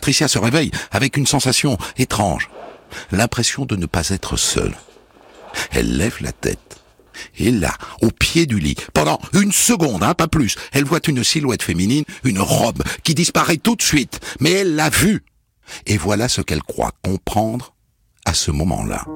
Patricia se réveille avec une sensation étrange, l'impression de ne pas être seule. Elle lève la tête. Et là, au pied du lit, pendant une seconde, pas plus, elle voit une silhouette féminine, une robe, qui disparaît tout de suite. Mais elle l'a vue. Et voilà ce qu'elle croit comprendre à ce moment-là.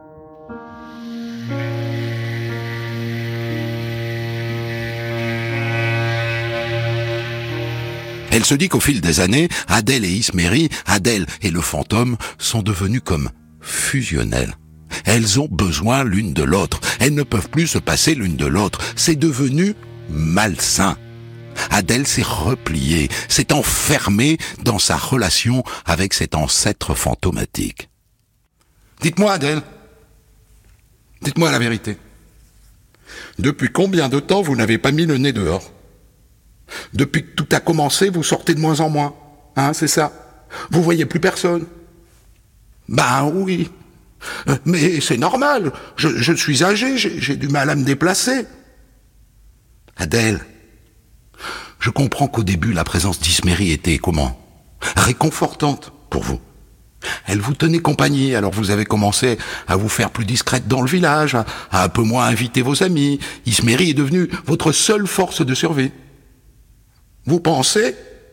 Elle se dit qu'au fil des années, Adèle et Isméry, Adèle et le fantôme, sont devenus comme fusionnels. Elles ont besoin l'une de l'autre. Elles ne peuvent plus se passer l'une de l'autre. C'est devenu malsain. Adèle s'est repliée, s'est enfermée dans sa relation avec cet ancêtre fantomatique. Dites-moi, Adèle, dites-moi la vérité. Depuis combien de temps vous n'avez pas mis le nez dehors ? Depuis que tout a commencé, vous sortez de moins en moins. C'est ça. Vous voyez plus personne. Oui. Mais c'est normal. Je suis âgé, j'ai du mal à me déplacer. Adèle, je comprends qu'au début, la présence d'Isméry était comment ? Réconfortante pour vous. Elle vous tenait compagnie, alors vous avez commencé à vous faire plus discrète dans le village, à un peu moins inviter vos amis. Isméry est devenue votre seule force de survie. Vous pensez ?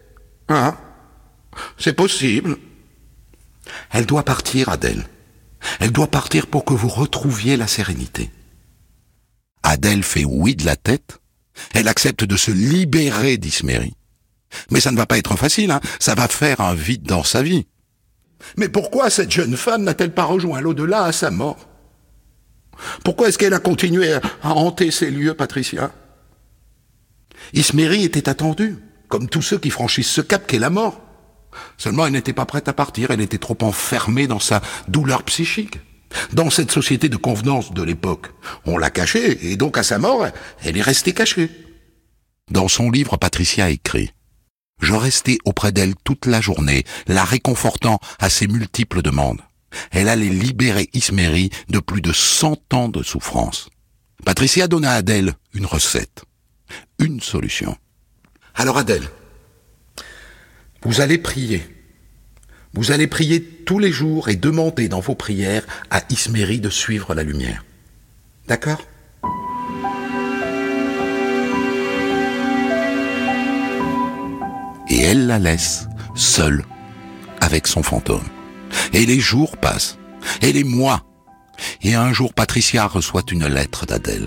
C'est possible. Elle doit partir, Adèle. Elle doit partir pour que vous retrouviez la sérénité. Adèle fait oui de la tête. Elle accepte de se libérer d'Isméry. Mais ça ne va pas être facile, ça va faire un vide dans sa vie. Mais pourquoi cette jeune femme n'a-t-elle pas rejoint l'au-delà à sa mort ? Pourquoi est-ce qu'elle a continué à hanter ces lieux, Patricia ? Isméry était attendue, comme tous ceux qui franchissent ce cap qu'est la mort. Seulement, elle n'était pas prête à partir, elle était trop enfermée dans sa douleur psychique. Dans cette société de convenance de l'époque, on l'a cachée, et donc à sa mort, elle est restée cachée. Dans son livre, Patricia écrit « Je restais auprès d'elle toute la journée, la réconfortant à ses multiples demandes. Elle allait libérer Isméry de plus de 100 ans de souffrance. » Patricia donna à Adèle une recette, une solution. Alors Adèle, vous allez prier. Vous allez prier tous les jours et demander dans vos prières à Isméry de suivre la lumière. D'accord ? Et elle la laisse, seule, avec son fantôme. Et les jours passent, et les mois. Et un jour, Patricia reçoit une lettre d'Adèle.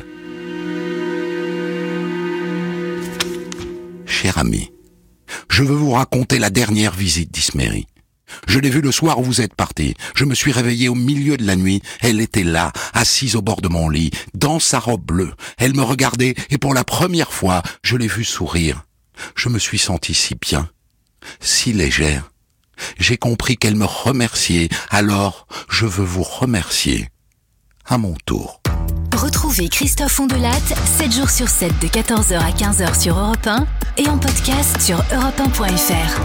Cher ami, je veux vous raconter la dernière visite d'Isméry. Je l'ai vue le soir où vous êtes parti. Je me suis réveillé au milieu de la nuit. Elle était là, assise au bord de mon lit, dans sa robe bleue. Elle me regardait et pour la première fois, je l'ai vue sourire. Je me suis sentie si bien, si légère. J'ai compris qu'elle me remerciait. Alors, je veux vous remercier à mon tour. Retrouvez Christophe Ondelat 7 jours sur 7 de 14h à 15h sur Europe 1 et en podcast sur europe1.fr.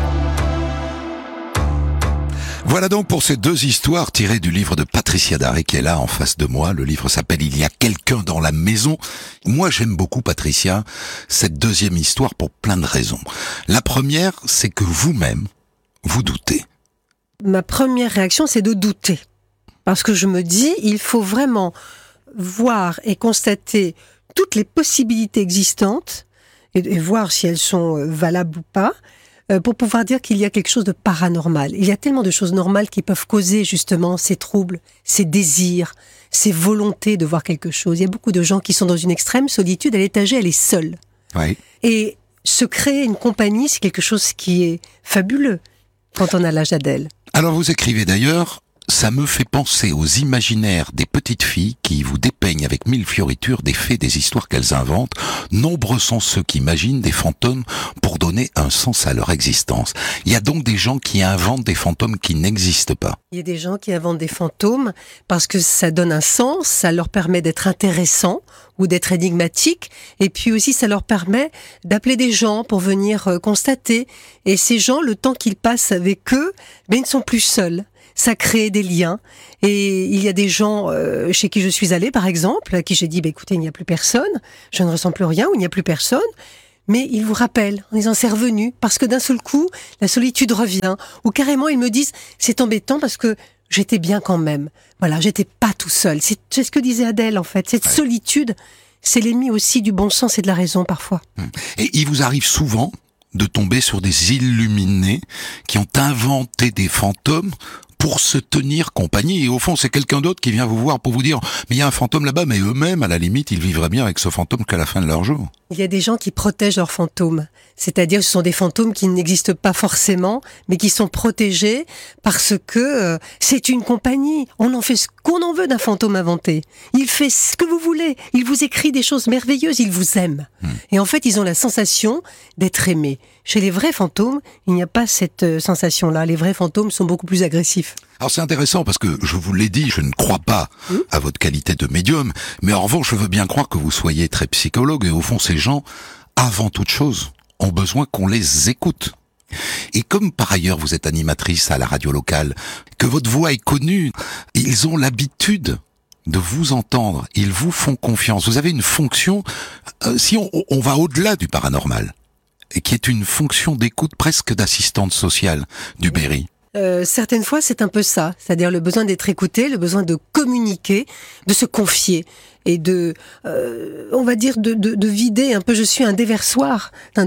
Voilà donc pour ces deux histoires tirées du livre de Patricia Daré qui est là en face de moi. Le livre s'appelle « Il y a quelqu'un dans la maison ». Moi, j'aime beaucoup, Patricia, cette deuxième histoire pour plein de raisons. La première, c'est que vous-même, vous doutez. Ma première réaction, c'est de douter. Parce que je me dis, il faut vraiment voir et constater toutes les possibilités existantes et voir si elles sont valables ou pas, pour pouvoir dire qu'il y a quelque chose de paranormal. Il y a tellement de choses normales qui peuvent causer justement ces troubles, ces désirs, ces volontés de voir quelque chose. Il y a beaucoup de gens qui sont dans une extrême solitude, elle est âgée, elle est seule. Oui. Et se créer une compagnie, c'est quelque chose qui est fabuleux quand on a l'âge d'Adèle. Alors vous écrivez d'ailleurs, ça me fait penser aux imaginaires des petites filles qui vous dépeignent avec mille fioritures des faits, des histoires qu'elles inventent. Nombreux sont ceux qui imaginent des fantômes pour donner un sens à leur existence. Il y a donc des gens qui inventent des fantômes qui n'existent pas. Il y a des gens qui inventent des fantômes parce que ça donne un sens, ça leur permet d'être intéressants ou d'être énigmatiques, et puis aussi ça leur permet d'appeler des gens pour venir constater. Et ces gens, le temps qu'ils passent avec eux, ils ne sont plus seuls. Ça crée des liens. Et il y a des gens chez qui je suis allée, par exemple, à qui j'ai dit, écoutez, il n'y a plus personne, je ne ressens plus rien, ou il n'y a plus personne. mais ils vous rappellent en disant c'est revenu, parce que d'un seul coup, la solitude revient, ou carrément ils me disent c'est embêtant parce que j'étais bien quand même. Voilà, j'étais pas tout seul. C'est ce que disait Adèle en fait. Cette solitude, c'est l'ennemi aussi du bon sens et de la raison parfois. Et il vous arrive souvent de tomber sur des illuminés qui ont inventé des fantômes pour se tenir compagnie. Et au fond, c'est quelqu'un d'autre qui vient vous voir pour vous dire « Mais il y a un fantôme là-bas, mais eux-mêmes, à la limite, ils vivraient bien avec ce fantôme qu'à la fin de leur jour. » Il y a des gens qui protègent leurs fantômes. C'est-à-dire, ce sont des fantômes qui n'existent pas forcément, mais qui sont protégés parce que c'est une compagnie. On en fait ce qu'on en veut d'un fantôme inventé. Il fait ce que vous voulez. Il vous écrit des choses merveilleuses. Il vous aime. Et en fait, ils ont la sensation d'être aimés. Chez les vrais fantômes, il n'y a pas cette sensation-là. Les vrais fantômes sont beaucoup plus agressifs. Alors c'est intéressant parce que, je vous l'ai dit, je ne crois pas à votre qualité de médium, mais en revanche, je veux bien croire que vous soyez très psychologue, et au fond, ces gens, avant toute chose, ont besoin qu'on les écoute. Et comme par ailleurs vous êtes animatrice à la radio locale, que votre voix est connue, ils ont l'habitude de vous entendre, ils vous font confiance. Vous avez une fonction, si on va au-delà du paranormal, et qui est une fonction d'écoute presque d'assistante sociale du Berry. Certaines fois, c'est un peu ça, c'est-à-dire le besoin d'être écouté, le besoin de communiquer, de se confier et de, on va dire, de vider un peu. Je suis un déversoir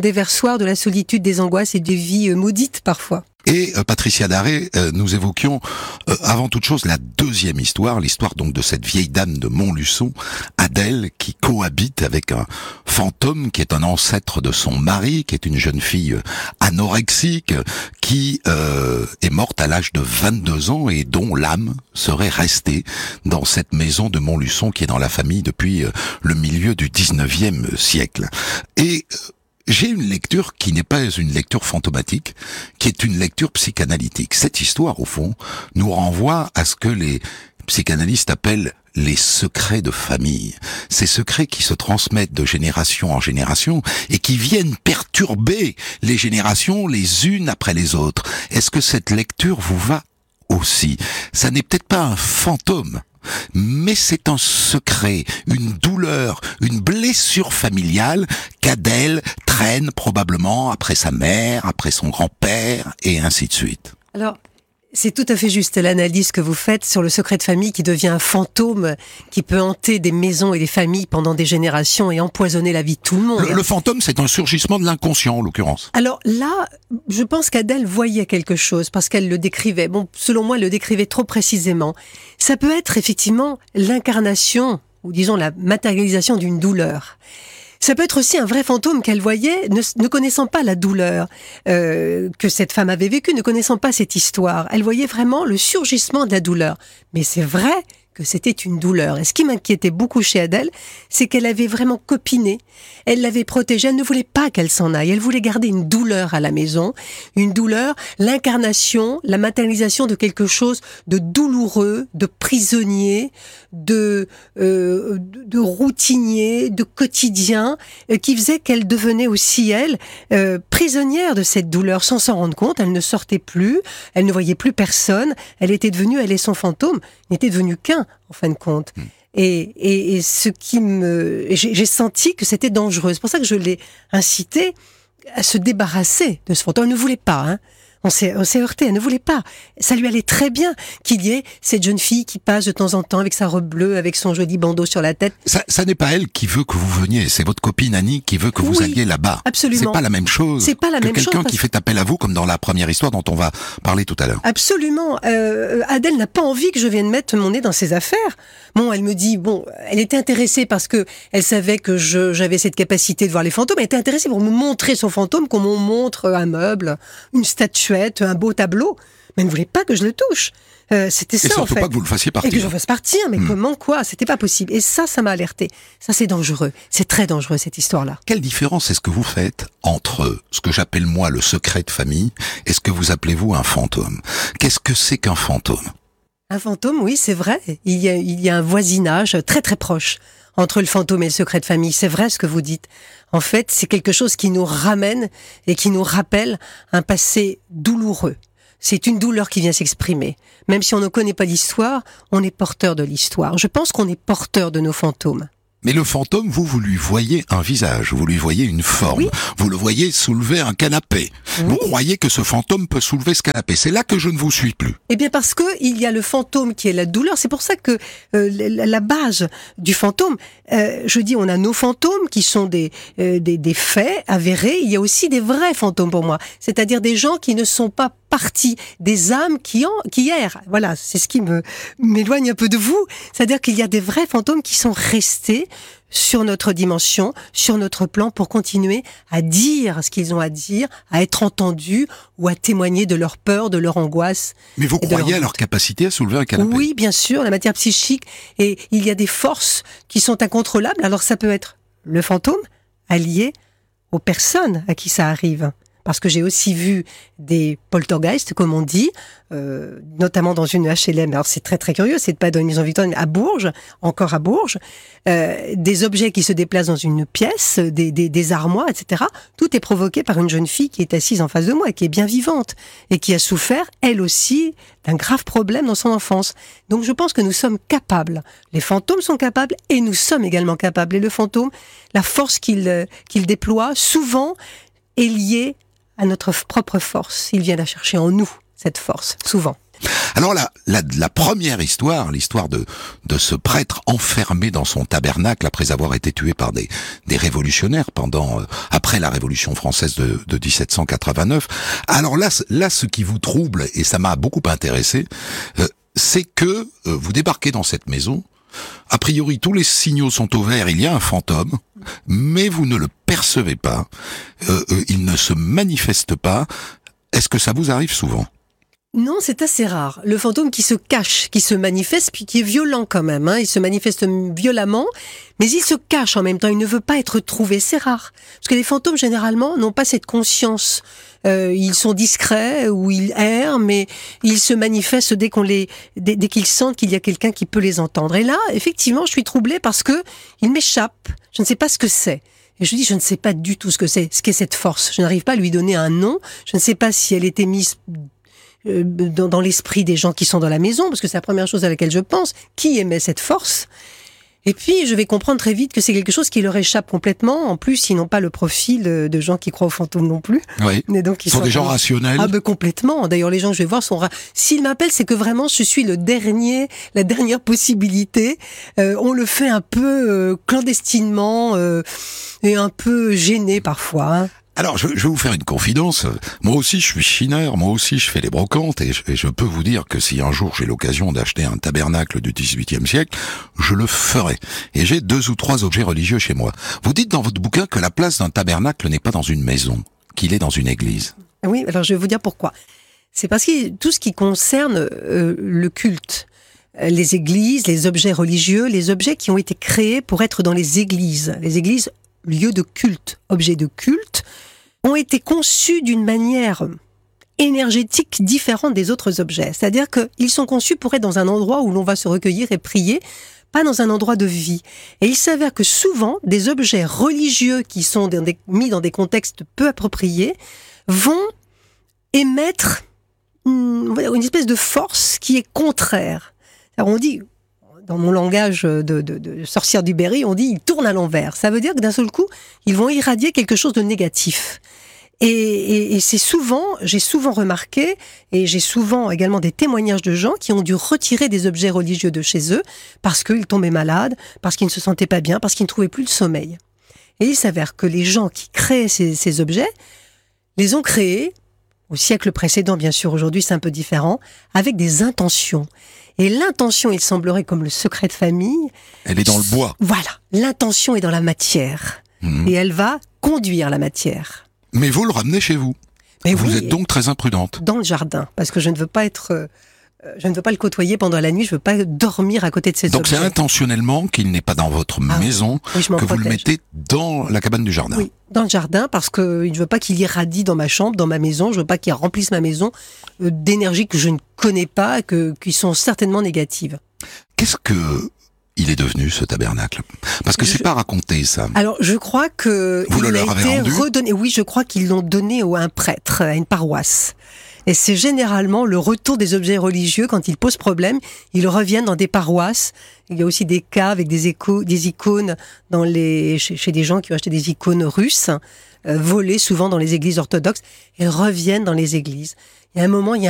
de la solitude, des angoisses et des vies maudites parfois. Et Patricia Daré, nous évoquions avant toute chose la deuxième histoire, l'histoire donc de cette vieille dame de Montluçon, Adèle, qui cohabite avec un fantôme qui est un ancêtre de son mari, qui est une jeune fille anorexique, qui est morte à l'âge de 22 ans et dont l'âme serait restée dans cette maison de Montluçon qui est dans la famille depuis le milieu du 19e siècle. Et j'ai une lecture qui n'est pas une lecture fantomatique, qui est une lecture psychanalytique. Cette histoire, au fond, nous renvoie à ce que les psychanalystes appellent les secrets de famille. Ces secrets qui se transmettent de génération en génération et qui viennent perturber les générations les unes après les autres. Est-ce que cette lecture vous va aussi? Ça n'est peut-être pas un fantôme, mais c'est un secret, une douleur, une blessure familiale qu'Adèle traîne probablement après sa mère, après son grand-père, et ainsi de suite. Alors, c'est tout à fait juste l'analyse que vous faites sur le secret de famille qui devient un fantôme qui peut hanter des maisons et des familles pendant des générations et empoisonner la vie de tout le monde. Le fantôme, c'est un surgissement de l'inconscient, en l'occurrence. Alors là, je pense qu'Adèle voyait quelque chose parce qu'elle le décrivait. Bon, selon moi, elle le décrivait trop précisément. Ça peut être effectivement l'incarnation, ou disons la matérialisation d'une douleur. Ça peut être aussi un vrai fantôme qu'elle voyait, ne connaissant pas la douleur que cette femme avait vécue, ne connaissant pas cette histoire. Elle voyait vraiment le surgissement de la douleur. Mais c'est vrai que c'était une douleur. Et ce qui m'inquiétait beaucoup chez Adèle, c'est qu'elle avait vraiment copiné. Elle l'avait protégée. Elle ne voulait pas qu'elle s'en aille. Elle voulait garder une douleur à la maison. Une douleur, l'incarnation, la matérialisation de quelque chose de douloureux, de prisonnier, de routinier, de quotidien, qui faisait qu'elle devenait aussi, elle, prisonnière de cette douleur sans s'en rendre compte. Elle ne sortait plus. Elle ne voyait plus personne. Elle était devenue, elle et son fantôme, n'était devenue qu'un, en fin de compte. Et ce qui j'ai senti que c'était dangereux. C'est pour ça que je l'ai incité à se débarrasser de ce fantôme. Elle ne voulait pas, hein. On s'est heurté, elle ne voulait pas. Ça lui allait très bien qu'il y ait cette jeune fille qui passe de temps en temps avec sa robe bleue, avec son joli bandeau sur la tête. Ça n'est pas elle qui veut que vous veniez, c'est votre copine Annie qui veut que vous alliez là-bas. Absolument. C'est pas la même chose. C'est pas la même chose. Quelqu'un qui fait appel à vous, comme dans la première histoire dont on va parler tout à l'heure. Absolument. Adèle n'a pas envie que je vienne mettre mon nez dans ses affaires. Bon, elle me dit, elle était intéressée parce que elle savait que j'avais cette capacité de voir les fantômes. Elle était intéressée pour me montrer son fantôme, comme on montre un meuble, une statuette, un beau tableau, mais elle ne voulait pas que je le touche. C'était ça, en fait. Et surtout pas que vous le fassiez partir. Et que je le fasse partir, mais comment, quoi? C'était pas possible. Et ça m'a alerté. Ça, c'est dangereux. C'est très dangereux, cette histoire-là. Quelle différence est-ce que vous faites entre ce que j'appelle moi le secret de famille et ce que vous appelez vous un fantôme? Qu'est-ce que c'est qu'un fantôme? Un fantôme, oui, c'est vrai. Il y a un voisinage très très proche entre le fantôme et le secret de famille. C'est vrai ce que vous dites. En fait, c'est quelque chose qui nous ramène et qui nous rappelle un passé douloureux. C'est une douleur qui vient s'exprimer. Même si on ne connaît pas l'histoire, on est porteur de l'histoire. Je pense qu'on est porteur de nos fantômes. Mais le fantôme, vous lui voyez un visage, vous lui voyez une forme, Oui. vous le voyez soulever un canapé. Oui. Vous croyez que ce fantôme peut soulever ce canapé. C'est là que je ne vous suis plus. Eh bien parce que il y a le fantôme qui est la douleur. C'est pour ça que la base du fantôme, je dis, on a nos fantômes qui sont des faits avérés. Il y a aussi des vrais fantômes pour moi, c'est-à-dire des gens qui ne sont pas partie des âmes qui errent. Voilà, c'est ce qui m'éloigne un peu de vous. C'est-à-dire qu'il y a des vrais fantômes qui sont restés sur notre dimension, sur notre plan, pour continuer à dire ce qu'ils ont à dire, à être entendus ou à témoigner de leur peur, de leur angoisse. Mais vous croyez à leur capacité à soulever un canapé? Oui, bien sûr, la matière psychique. Et il y a des forces qui sont incontrôlables. Alors ça peut être le fantôme allié aux personnes à qui ça arrive. Parce que j'ai aussi vu des poltergeists, comme on dit, notamment dans une HLM. Alors c'est très très curieux, c'est pas dans une maison victorienne, mais à Bourges, encore à Bourges, des objets qui se déplacent dans une pièce, des armoires, etc. Tout est provoqué par une jeune fille qui est assise en face de moi, qui est bien vivante, et qui a souffert, elle aussi, d'un grave problème dans son enfance. Donc je pense que nous sommes capables. Les fantômes sont capables, et nous sommes également capables. Et le fantôme, la force qu'il déploie, souvent, est liée à notre propre force. Il vient la chercher en nous, cette force, souvent. Alors la première histoire, l'histoire de ce prêtre enfermé dans son tabernacle après avoir été tué par des révolutionnaires après la Révolution française de 1789. Alors là, ce qui vous trouble, et ça m'a beaucoup intéressé, c'est que vous débarquez dans cette maison. A priori, tous les signaux sont au vert, il y a un fantôme, mais vous ne le percevez pas, il ne se manifeste pas. Est-ce que ça vous arrive souvent ? Non, c'est assez rare. Le fantôme qui se cache, qui se manifeste, puis qui est violent quand même. Il se manifeste violemment, mais il se cache en même temps. Il ne veut pas être trouvé. C'est rare. Parce que les fantômes, généralement, n'ont pas cette conscience. Ils sont discrets ou ils errent, mais ils se manifestent dès qu'ils sentent qu'il y a quelqu'un qui peut les entendre. Et là, effectivement, je suis troublée parce que il m'échappe. Je ne sais pas ce que c'est. Et je dis, je ne sais pas du tout ce qu'est cette force. Je n'arrive pas à lui donner un nom. Je ne sais pas si elle était mise dans l'esprit des gens qui sont dans la maison, parce que c'est la première chose à laquelle je pense. Qui émet cette force ? Et puis, je vais comprendre très vite que c'est quelque chose qui leur échappe complètement. En plus, ils n'ont pas le profil de gens qui croient aux fantômes non plus. Oui. Mais donc, ils sont des gens rationnels. Ah, complètement. D'ailleurs, les gens que je vais voir sont s'ils m'appellent, c'est que vraiment, je suis la dernière possibilité. On le fait un peu clandestinement et un peu gêné parfois. Alors, je vais vous faire une confidence. Moi aussi, je suis chineur. Moi aussi, je fais les brocantes. Et je peux vous dire que si un jour j'ai l'occasion d'acheter un tabernacle du XVIIIe siècle, je le ferai. Et j'ai 2 ou 3 objets religieux chez moi. Vous dites dans votre bouquin que la place d'un tabernacle n'est pas dans une maison, qu'il est dans une église. Oui, alors je vais vous dire pourquoi. C'est parce que tout ce qui concerne le culte, les églises, les objets religieux, les objets qui ont été créés pour être dans les églises, lieux de culte, objets de culte, ont été conçus d'une manière énergétique différente des autres objets. C'est-à-dire qu'ils sont conçus pour être dans un endroit où l'on va se recueillir et prier, pas dans un endroit de vie. Et il s'avère que souvent, des objets religieux qui sont mis dans des contextes peu appropriés vont émettre une espèce de force qui est contraire. Alors on dit, dans mon langage de sorcière du Berry, on dit ils tournent à l'envers. Ça veut dire que d'un seul coup, ils vont irradier quelque chose de négatif. Et j'ai souvent remarqué, et j'ai souvent également des témoignages de gens qui ont dû retirer des objets religieux de chez eux parce qu'ils tombaient malades, parce qu'ils ne se sentaient pas bien, parce qu'ils ne trouvaient plus le sommeil. Et il s'avère que les gens qui créaient ces objets les ont créés au siècle précédent, bien sûr, aujourd'hui c'est un peu différent, avec des intentions. Et l'intention, il semblerait, comme le secret de famille... Elle est dans le bois. Voilà, l'intention est dans la matière. Et elle va conduire la matière. Mais vous le ramenez chez vous. Mais vous oui, êtes donc très imprudente. Dans le jardin, parce que je ne veux pas le côtoyer pendant la nuit, je ne veux pas dormir à côté de ces objets. Donc c'est intentionnellement qu'il n'est pas dans votre maison, oui, que vous le mettez dans la cabane du jardin. Oui, dans le jardin, parce que je ne veux pas qu'il irradie dans ma chambre, dans ma maison, je ne veux pas qu'il remplisse ma maison d'énergie que je ne connais pas, qui sont certainement négatives. Qu'est-ce que il est devenu, ce tabernacle? Parce que c'est pas raconté, ça. Alors, je crois que vous il le leur a avez été rendu redonné. Oui, je crois qu'ils l'ont donné à un prêtre, à une paroisse. Et c'est généralement le retour des objets religieux quand ils posent problème. Ils reviennent dans des paroisses. Il y a aussi des cas avec des icônes chez des gens qui ont acheté des icônes russes, volées souvent dans les églises orthodoxes. Elles reviennent dans les églises. Il y a un moment, il y a